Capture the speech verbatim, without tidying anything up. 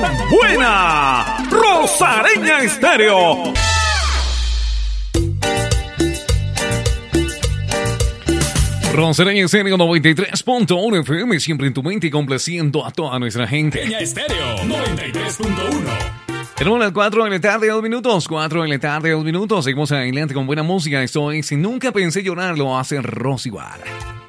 buena. Rosareña Estéreo. Rosareña Estéreo noventa y tres punto uno F M, siempre en tu mente y complaciendo a toda nuestra gente. Rosareña Estéreo noventa y tres punto uno. Tenemos las cuatro de la tarde, dos minutos. cuatro de la tarde, dos minutos. Seguimos adelante con buena música. Esto es Nunca Pensé Llorar, lo hace Rosy Guara.